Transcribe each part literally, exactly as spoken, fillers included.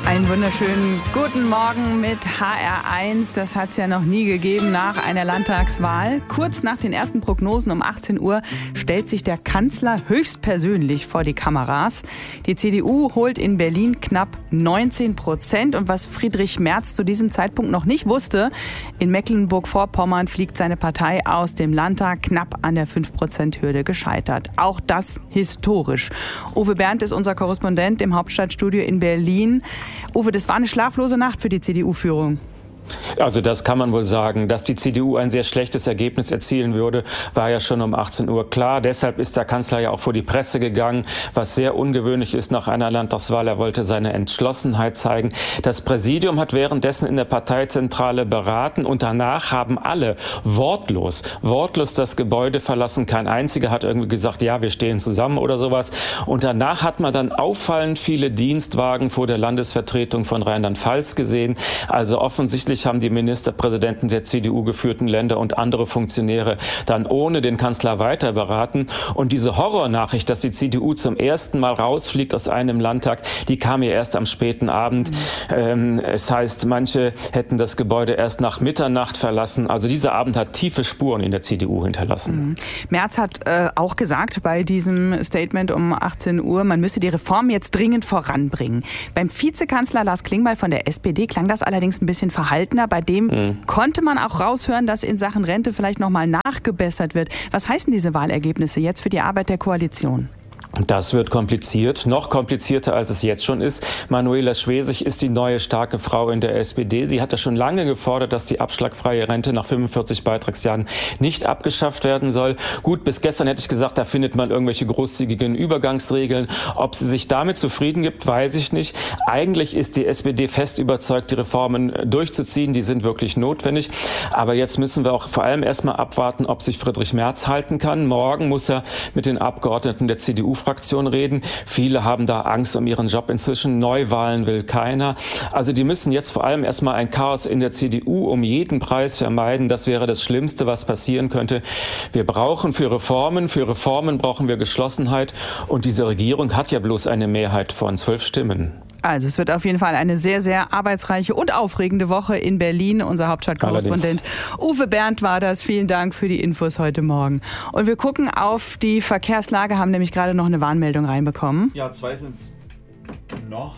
Einen wunderschönen guten Morgen mit H R eins. Das hat es ja noch nie gegeben nach einer Landtagswahl. Kurz nach den ersten Prognosen um achtzehn Uhr stellt sich der Kanzler höchstpersönlich vor die Kameras. Die C D U holt in Berlin knapp neunzehn Prozent. Und was Friedrich Merz zu diesem Zeitpunkt noch nicht wusste, in Mecklenburg-Vorpommern fliegt seine Partei aus dem Landtag knapp an der fünf Prozent Hürde gescheitert. Auch das historisch. Uwe Bernd ist unser Korrespondent im Hauptstadtstudio in Berlin. Uwe, das war eine schlaflose Nacht für die C D U-Führung. Also das kann man wohl sagen. Dass die C D U ein sehr schlechtes Ergebnis erzielen würde, war ja schon um achtzehn Uhr klar. Deshalb ist der Kanzler ja auch vor die Presse gegangen, was sehr ungewöhnlich ist nach einer Landtagswahl. Er wollte seine Entschlossenheit zeigen. Das Präsidium hat währenddessen in der Parteizentrale beraten und danach haben alle wortlos, wortlos das Gebäude verlassen. Kein einziger hat irgendwie gesagt, ja, wir stehen zusammen oder sowas. Und danach hat man dann auffallend viele Dienstwagen vor der Landesvertretung von Rheinland-Pfalz gesehen. Also offensichtlich haben die Ministerpräsidenten der C D U geführten Länder und andere Funktionäre dann ohne den Kanzler weiter beraten. Und diese Horrornachricht, dass die C D U zum ersten Mal rausfliegt aus einem Landtag, die kam ja erst am späten Abend. Mhm. Ähm, es heißt, manche hätten das Gebäude erst nach Mitternacht verlassen. Also dieser Abend hat tiefe Spuren in der C D U hinterlassen. Mhm. Merz hat äh, auch gesagt bei diesem Statement um achtzehn Uhr, man müsse die Reform jetzt dringend voranbringen. Beim Vizekanzler Lars Klingbeil von der S P D klang das allerdings ein bisschen verhalten. Bei dem mhm. konnte man auch raushören, dass in Sachen Rente vielleicht noch mal nachgebessert wird. Was heißen diese Wahlergebnisse jetzt für die Arbeit der Koalition? Das wird kompliziert, noch komplizierter, als es jetzt schon ist. Manuela Schwesig ist die neue starke Frau in der S P D. Sie hat ja schon lange gefordert, dass die abschlagfreie Rente nach fünfundvierzig Beitragsjahren nicht abgeschafft werden soll. Gut, bis gestern hätte ich gesagt, da findet man irgendwelche großzügigen Übergangsregeln. Ob sie sich damit zufrieden gibt, weiß ich nicht. Eigentlich ist die S P D fest überzeugt, die Reformen durchzuziehen. Die sind wirklich notwendig. Aber jetzt müssen wir auch vor allem erstmal abwarten, ob sich Friedrich Merz halten kann. Morgen muss er mit den Abgeordneten der C D U Fraktion reden. Viele haben da Angst um ihren Job inzwischen. Neuwahlen will keiner. Also die müssen jetzt vor allem erstmal ein Chaos in der C D U um jeden Preis vermeiden. Das wäre das Schlimmste, was passieren könnte. Wir brauchen für Reformen, für Reformen brauchen wir Geschlossenheit. Und diese Regierung hat ja bloß eine Mehrheit von zwölf Stimmen. Also es wird auf jeden Fall eine sehr, sehr arbeitsreiche und aufregende Woche in Berlin. Unser Hauptstadtkorrespondent Uwe Bernd war das. Vielen Dank für die Infos heute Morgen. Und wir gucken auf die Verkehrslage, haben nämlich gerade noch eine Warnmeldung reinbekommen. Ja, zwei sind es noch.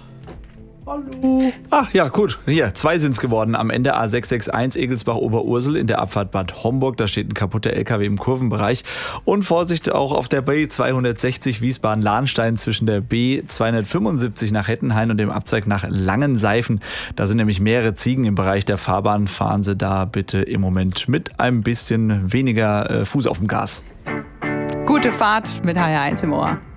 Hallo. Ach ja, gut. Hier, zwei sind es geworden. Am Ende A sechs sechs eins Egelsbach-Oberursel in der Abfahrt Bad Homburg. Da steht ein kaputter L K W im Kurvenbereich. Und Vorsicht auch auf der B zweihundertsechzig Wiesbaden-Lahnstein zwischen der B zweihundertfünfundsiebzig nach Hettenhain und dem Abzweig nach Langenseifen. Da sind nämlich mehrere Ziegen im Bereich der Fahrbahn. Fahren Sie da bitte im Moment mit ein bisschen weniger äh, Fuß auf dem Gas. Gute Fahrt mit H R eins im Ohr.